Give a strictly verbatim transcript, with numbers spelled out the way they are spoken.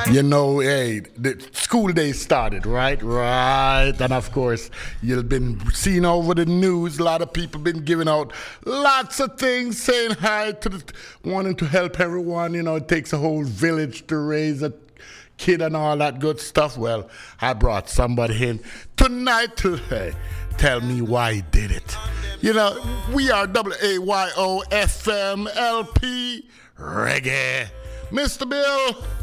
You know, hey, the school day started, right? Right. And of course, you've been seeing over the news, a lot of people been giving out lots of things, saying hi to the, wanting to help everyone. You know, it takes a whole village to raise a kid and all that good stuff. Well, I brought somebody in tonight to hey, tell me why he did it. You know, we are W A Y O F M L P Reggae. Mister Bill.